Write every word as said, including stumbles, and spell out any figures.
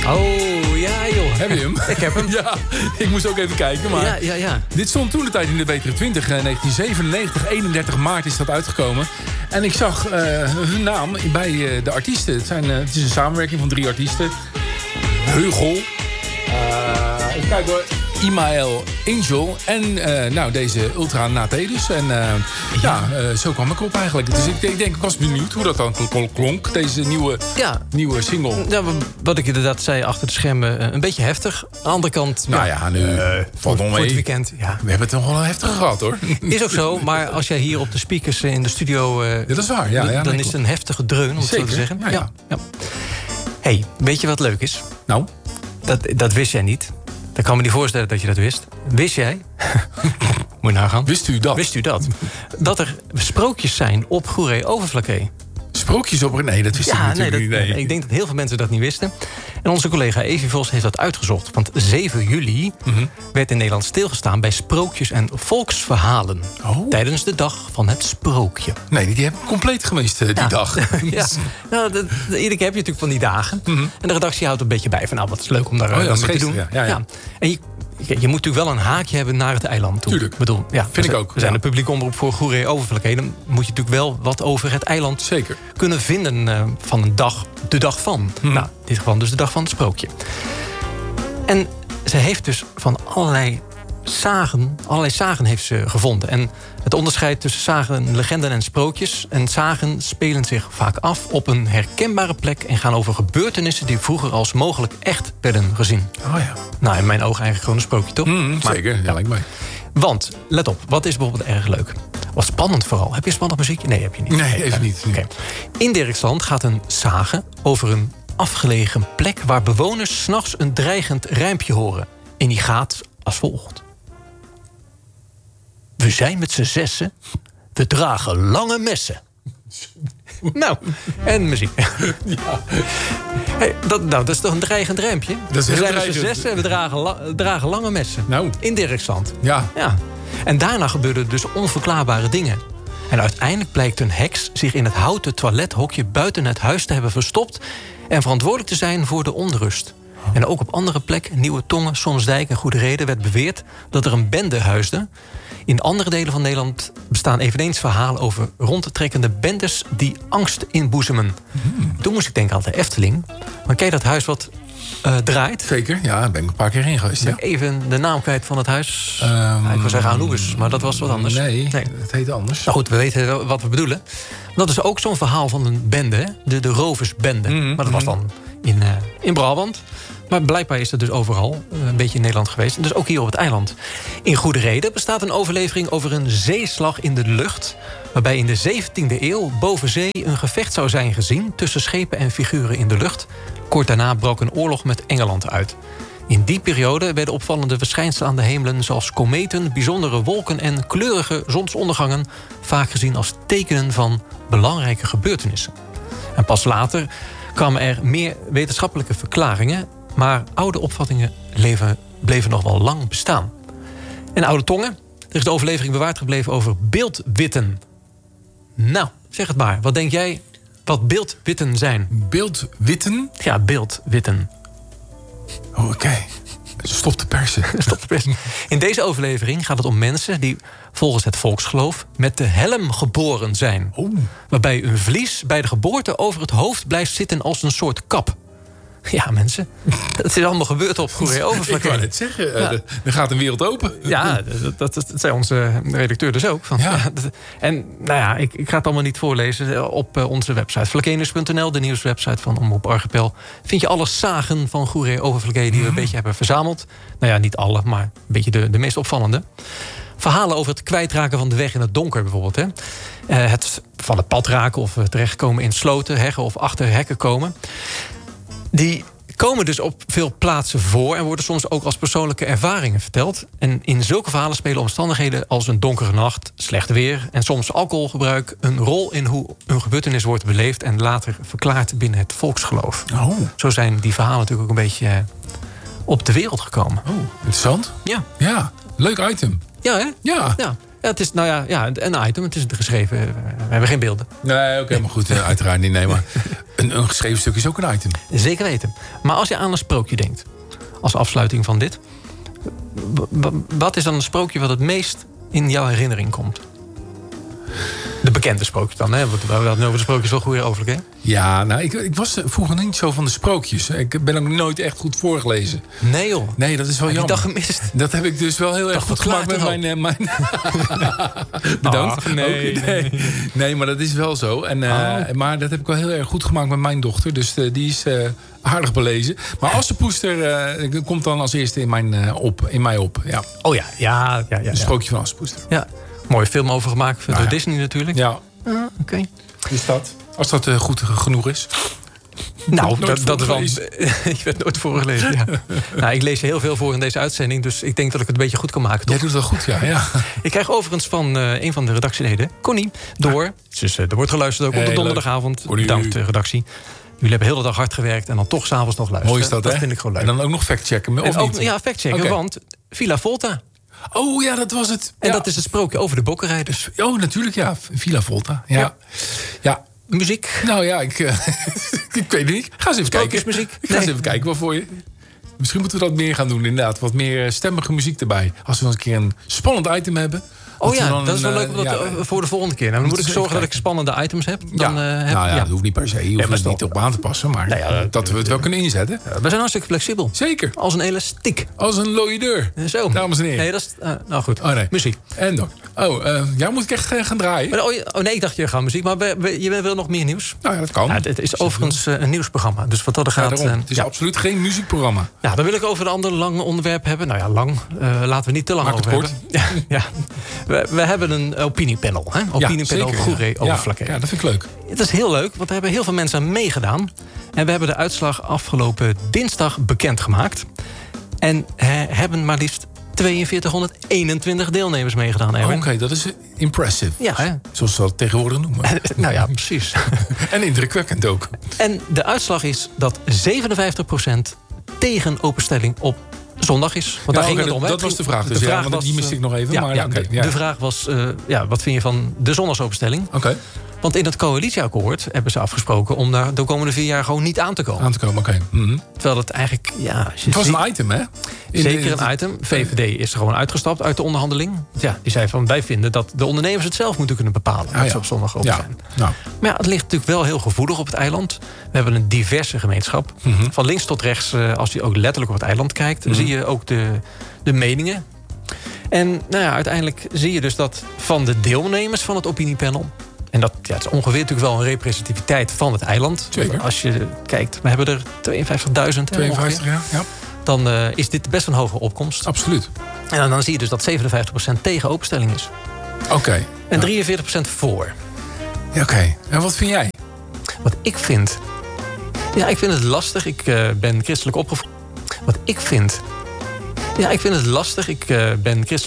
Oh, ja joh. Heb je hem? Ik heb hem. Ja, ik moest ook even kijken. Maar Ja, ja, ja. dit stond toen de tijd in de W drieëntwintig. Uh, negentien zevenennegentig, eenendertig maart is dat uitgekomen. En ik zag uh, hun naam bij uh, de artiesten. Het, zijn, uh, het is een samenwerking van drie artiesten. Heugel. Uh, even kijken hoor. Imael Angel en uh, nou, deze Ultra Nate dus. En uh, ja, ja uh, zo kwam ik op eigenlijk. Dus ik, ik denk, ik was benieuwd hoe dat dan klonk, deze nieuwe, ja. nieuwe single. Ja, wat ik inderdaad zei achter de schermen, een beetje heftig. Aan de andere kant, nou ja, nu uh, valt voor, voor het weekend. Ja. We hebben het nog wel heftig gehad hoor. Is ook zo, maar als jij hier op de speakers in de studio... Uh, ja, dat is waar, ja. ja dan nee, is het een heftige dreun, om het Zeker. zo te zeggen. Ja, ja. Ja. Hey, weet je wat leuk is? Nou? Dat, dat wist jij niet. Ik kan me niet voorstellen dat je dat wist. Wist jij? Moet je nagaan. Wist u dat? Wist u dat? Dat er sprookjes zijn op Goeree-Overflakkee. Sprookjes op... Nee, dat wist ja, ik natuurlijk nee, dat, niet. Nee. Ik denk dat heel veel mensen dat niet wisten. En onze collega Evi Vos heeft dat uitgezocht. Want zeven juli mm-hmm. werd in Nederland stilgestaan bij sprookjes en volksverhalen. Oh. Tijdens de dag van het sprookje. Nee, die heb ik compleet gemist, die ja. dag. ja. Nou, de, de, iedere keer heb je natuurlijk van die dagen. Mm-hmm. En de redactie houdt een beetje bij van... nou, wat is leuk om daar oh, ja, mee te doen. Ja, ja, ja. Ja. En je, je moet natuurlijk wel een haakje hebben naar het eiland toe. Tuurlijk. Ik bedoel, ja, vind we, ik ook. We zijn ja. een publieke omroep voor Goeree-Overflakkee. Dan moet je natuurlijk wel wat over het eiland Zeker. kunnen vinden uh, van een dag, de dag van. Hmm. Nou, in dit geval dus de dag van het sprookje. En ze heeft dus van allerlei sagen, allerlei sagen heeft ze gevonden. En het onderscheid tussen sagen, legenden en sprookjes. En sagen spelen zich vaak af op een herkenbare plek en gaan over gebeurtenissen die vroeger als mogelijk echt werden gezien. Oh ja. Nou, in mijn ogen eigenlijk gewoon een sprookje, toch? Mm, maar, zeker, ja, lijkt mij. Want, let op, wat is bijvoorbeeld erg leuk? Wat spannend vooral. Heb je spannend muziekje? Nee, heb je niet. Nee, even niet. Nee. Okay. In Dirksland gaat een sage over een afgelegen plek waar bewoners 's nachts een dreigend rijmpje horen. En die gaat als volgt. We zijn met z'n zessen. We dragen lange messen. Nou, en muziek. Ja. Hey, dat, nou, dat is toch een dreigend rijmpje? Dat is we zijn dreigend. met z'n zessen en we dragen, la, dragen lange messen. Nou. In Dirksland. Ja. ja. En daarna gebeurden dus onverklaarbare dingen. En uiteindelijk blijkt een heks zich in het houten toilethokje buiten het huis te hebben verstopt en verantwoordelijk te zijn voor de onrust. En ook op andere plekken, Nieuwe Tongen, Somsdijk en Goede Reden, werd beweerd dat er een bende huisde. In andere delen van Nederland bestaan eveneens verhalen over rondtrekkende bendes die angst inboezemen. Hmm. Toen moest ik denken aan de Efteling. Maar ken je dat huis wat uh, draait? Zeker, ja, daar ben ik een paar keer heen geweest. Ben ja. ik even de naam kwijt van het huis. Um, ja, ik wil zeggen Anubis, maar dat was wat anders. Nee, nee, het heet anders. Nou goed, we weten wat we bedoelen. Dat is ook zo'n verhaal van een bende, hè? De, de roversbende. Mm-hmm. Maar dat was dan in, uh, in Brabant. Maar blijkbaar is het dus overal een beetje in Nederland geweest. Dus ook hier op het eiland. In Goede Reden bestaat een overlevering over een zeeslag in de lucht, waarbij in de zeventiende eeuw boven zee een gevecht zou zijn gezien tussen schepen en figuren in de lucht. Kort daarna brak een oorlog met Engeland uit. In die periode werden opvallende verschijnselen aan de hemelen, zoals kometen, bijzondere wolken en kleurige zonsondergangen, vaak gezien als tekenen van belangrijke gebeurtenissen. En pas later kwamen er meer wetenschappelijke verklaringen, maar oude opvattingen leven, bleven nog wel lang bestaan. En Oude Tongen, er is de overlevering bewaard gebleven over beeldwitten. Nou, zeg het maar. Wat denk jij wat beeldwitten zijn? Beeldwitten? Ja, beeldwitten. Oh, oké. Okay. Stop de persen. Stop de persen. In deze overlevering gaat het om mensen die volgens het volksgeloof met de helm geboren zijn. Oh. Waarbij een vlies bij de geboorte over het hoofd blijft zitten als een soort kap. Ja, mensen. Het is allemaal gebeurd op Goeree-Overflakkee. Ik wou net zeggen, ja. uh, er gaat een wereld open. Ja, dat, dat, dat zei onze redacteur dus ook. Van, ja. Ja, dat, en nou ja, ik, ik ga het allemaal niet voorlezen. Op uh, onze website vlakkenus punt n l, de nieuwswebsite van Omroep Archipel, vind je alle sagen van Goeree-Overflakkee die we een beetje hebben verzameld. Nou ja, niet alle, maar een beetje de, de meest opvallende. Verhalen over het kwijtraken van de weg in het donker bijvoorbeeld. Hè. Uh, het van het pad raken of terechtkomen in sloten, heggen of achter hekken komen. Die komen dus op veel plaatsen voor en worden soms ook als persoonlijke ervaringen verteld. En in zulke verhalen spelen omstandigheden als een donkere nacht, slecht weer en soms alcoholgebruik een rol in hoe een gebeurtenis wordt beleefd en later verklaard binnen het volksgeloof. Oh. Zo zijn die verhalen natuurlijk ook een beetje op de wereld gekomen. Oh, interessant. Ja. Ja, leuk item. Ja, hè? Ja. ja. Ja, het is nou ja, ja, een item. Het is geschreven. We hebben geen beelden. Nee, oké, okay, maar goed, uh, uiteraard niet. Nee, maar een, een geschreven stuk is ook een item. Zeker weten. Maar als je aan een sprookje denkt, als afsluiting van dit, wat is dan een sprookje wat het meest in jouw herinnering komt? De bekende sprookjes dan, hè? Want we hadden over de sprookjes wel goed over, hè? Ja, nou, ik, ik was vroeger niet zo van de sprookjes. Ik ben ook nooit echt goed voorgelezen. Nee, joh. Nee, dat is wel jammer. Heb je dat gemist? Dat heb ik dus wel heel erg goed gemaakt met mijn... Uh, mijn... Bedankt. Ach, nee, okay, nee. nee. Nee, maar dat is wel zo. En, uh, oh. Maar dat heb ik wel heel erg goed gemaakt met mijn dochter. Dus uh, die is uh, aardig belezen. Maar Assepoester uh, komt dan als eerste in, mijn, uh, op, in mij op. Ja. Oh ja, ja, ja, ja. Een sprookje van Assepoester. Ja. Mooie film over gemaakt door nou, ja. Disney natuurlijk. Ja. Ah, oké. Okay. Is dat? Als dat uh, goed genoeg is. Nou, dat, dat is wel. Je werd nooit voorgelezen. Ja. Nou, ik lees heel veel voor in deze uitzending, dus ik denk dat ik het een beetje goed kan maken. Toch? Jij doet het wel goed, ja. ja. Ik krijg overigens van uh, een van de redactieleden, Connie, door. Ja. Dus uh, er wordt geluisterd ook hey, op de donderdagavond. Bedankt, de redactie. Jullie hebben de hele dag hard gewerkt en dan toch s'avonds nog luisteren. Mooi is dat, dat hè? vind ik gewoon leuk. En dan ook nog factchecken. Of ook, niet? Ja, factchecken, okay. Want Villa Volta. Oh ja, dat was het. En ja. dat is het sprookje over de bokkenrijders. Oh, natuurlijk, ja. Villa Volta. Ja. ja. ja. Muziek? Nou ja, ik, uh, ik weet het niet. Ga eens even kijken. Muziek? Ik ga nee. eens even kijken wat voor je. Misschien moeten we dat meer gaan doen, inderdaad. Wat meer stemmige muziek erbij. Als we eens een keer een spannend item hebben. Oh ja, dat is wel leuk dat, ja, voor de volgende keer. Nou, dan moet ik zorgen dat ik spannende items heb. Dan, ja. Uh, heb nou ja, ja, dat hoeft niet per se. Je hoeft ja, het niet op aan te passen. Maar nou ja, dat we het wel kunnen inzetten. Ja, we zijn hartstikke flexibel. Zeker. Als een elastiek. Als een looiedeur. Zo. Dames en heren. Nee, dat is, uh, nou goed. Oh, nee. Muziek. En dan. Oh, uh, ja, moet ik echt uh, gaan draaien? Maar, oh, oh nee, ik dacht je gaat muziek. Maar we, we, je wil nog meer nieuws? Nou ja, dat kan. Ja, het, het is overigens uh, een nieuwsprogramma. Dus wat dat er gaat... Ja, uh, het is ja. absoluut geen muziekprogramma. Ja, dan wil ik over een ander lang onderwerp hebben. Nou ja, lang. Uh, laten we niet te lang Maak over het kort. hebben. Ja, ja. We, we hebben een opiniepanel. Hè? Opiniepanel ja, Goeree over ja. Flakkee. Ja, dat vind ik leuk. Het is heel leuk, want er hebben heel veel mensen aan meegedaan. En we hebben de uitslag afgelopen dinsdag bekendgemaakt. En he, hebben maar liefst tweeënveertighonderdeenentwintig deelnemers meegedaan. Oké, okay, dat is impressive. Ja, hè? Zoals ze dat tegenwoordig noemen. Nou ja, precies. En indrukwekkend ook. En de uitslag is dat zevenenvijftig procent tegen openstelling op zondag is. Want ja, daar okay, ging het om. Dat, dat was de vraag. Dus de vraag ja, was, die miste ik nog even. Ja, maar, ja, okay, de, ja. de vraag was, uh, ja, wat vind je van de zondagsopenstelling? Oké. Okay. Want in het coalitieakkoord hebben ze afgesproken om daar de komende vier jaar gewoon niet aan te komen. Aan te komen, oké. Okay. Mm-hmm. Terwijl het eigenlijk, ja... Het was ziet, een item, hè? In zeker de, een item. V V D is er gewoon uitgestapt uit de onderhandeling. Ja, die zei van, wij vinden dat de ondernemers het zelf moeten kunnen bepalen. Ah, dat ja. ze op zondag open ja. zijn. Nou. Maar ja, het ligt natuurlijk wel heel gevoelig op het eiland. We hebben een diverse gemeenschap. Mm-hmm. Van links tot rechts, als je ook letterlijk op het eiland kijkt... Mm-hmm. zie je ook de, de meningen. En nou ja, uiteindelijk zie je dus dat van de deelnemers van het opiniepanel... En dat ja, het is ongeveer natuurlijk wel een representativiteit van het eiland. Zeker. Als je kijkt, we hebben er tweeënvijftigduizend. tweeënvijftig, ja. ja. Dan uh, is dit best een hoge opkomst. Absoluut. En dan, dan zie je dus dat zevenenvijftig procent tegen openstelling is. Oké. Okay. En ja. drieënveertig procent voor. Ja, oké. Okay. En wat vind jij? Wat ik vind... Ja, ik vind het lastig. Ik uh, ben christelijk opgevoed. Wat ik vind... Ja, ik vind het lastig. Ik uh, ben christelijk